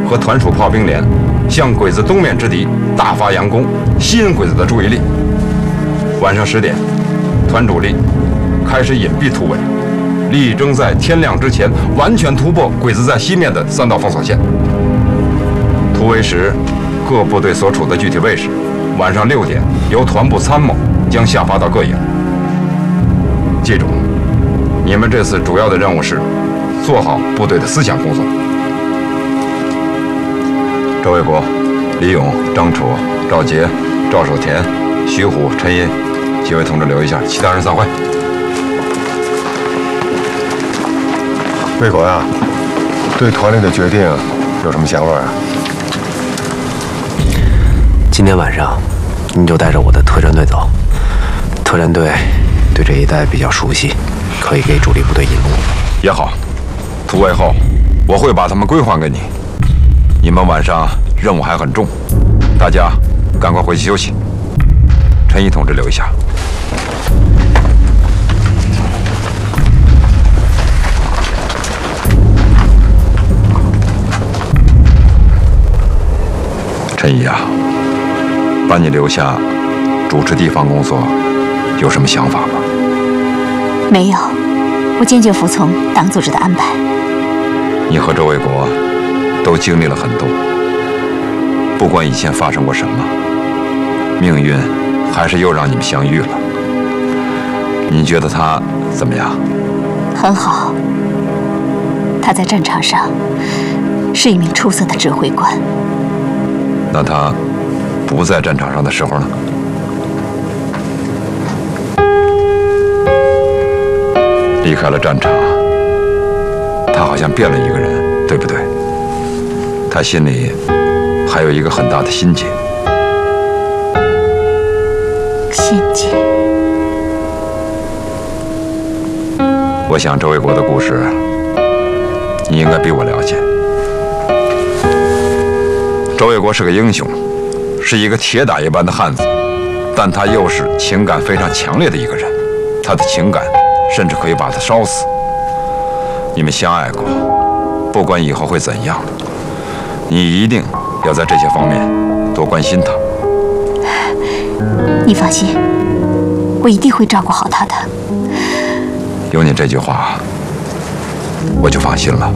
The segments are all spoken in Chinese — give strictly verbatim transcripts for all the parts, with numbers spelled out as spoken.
和团属炮兵连向鬼子东面之敌大发佯攻，吸引鬼子的注意力。晚上十点，团主力开始隐蔽突围，力争在天亮之前完全突破鬼子在西面的三道封锁线。突围时，各部队所处的具体位置，晚上六点由团部参谋将下发到各营。记住，你们这次主要的任务是做好部队的思想工作。周卫国、李勇、张楚、赵杰、赵守田、徐虎、陈寅几位同志留一下，其他人散会。 卫国呀，对团里的决定有什么想法啊？ 今天晚上，你就带着我的特战队走。特战队对这一带比较熟悉，可以给主力部队引路。 也好，突围后我会把他们归还给你。你们晚上任务还很重，大家赶快回去休息。陈毅同志留一下。陈毅啊，把你留下主持地方工作，有什么想法吗？ 没有，我坚决服从党组织的安排。 你和周卫国都经历了很多，不管以前发生过什么，命运还是又让你们相遇了。你觉得他怎么样？ 很好，他在战场上是一名出色的指挥官。 那他不在战场上的时候呢？离开了战场，他好像变了一个人，对不对？他心里还有一个很大的心结。 心结。 我想周卫国的故事，你应该比我了解。周卫国是个英雄，是一个铁打一般的汉子，但他又是情感非常强烈的一个人，他的情感甚至可以把他烧死。你们相爱过，不管以后会怎样，你一定要在这些方面多关心他。 你放心，我一定会照顾好他的。 有你这句话，我就放心了。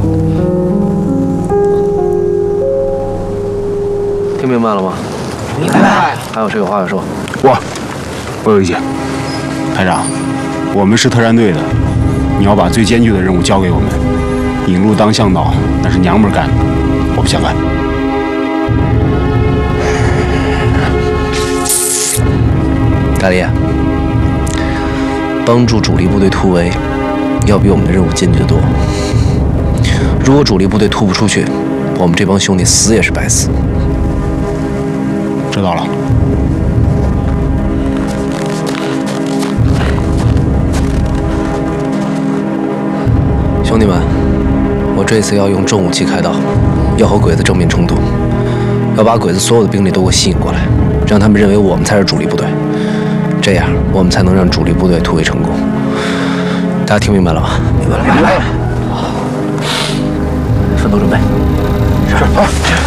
听明白了吗？ 明白。 还有谁有话要说？ 我，我有意见。排长，我们是特战队的，你要把最艰巨的任务交给我们。引路当向导，那是娘们儿干的，我不想干。 大力，帮助主力部队突围，要比我们的任务艰巨得多。如果主力部队突不出去，我们这帮兄弟死也是白死。 知道了。 兄弟们，我这次要用重武器开刀，要和鬼子正面冲突，要把鬼子所有的兵力都给我吸引过来，让他们认为我们才是主力部队，这样我们才能让主力部队突围成功。大家听明白了吗？明白了。明白了。分头准备。是。好。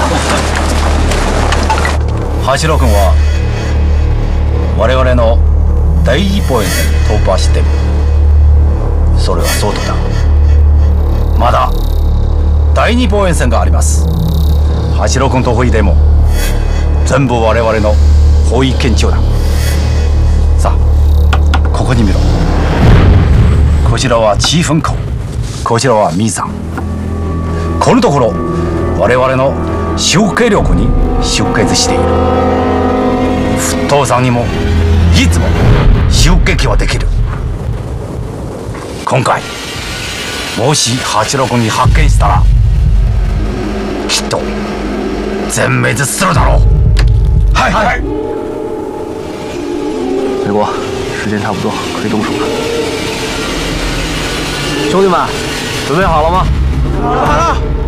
橋郎君は我々の第一ポイントに突破してもそれは相当だ。まだ第二防衛線があります。橋郎君とホイでも全部我々の包囲圏地だ。さあここに見ろ。こちらはチーフン港、こちらはミーザン。このところ我々の集計力に出血している。沸騰山にもいつも襲撃はできる。今回もし八郎君に発見したらきっと全滅するだろう。はいはい。 美国，时间差不多，可以动手了。兄弟们，准备好了吗？ 好了。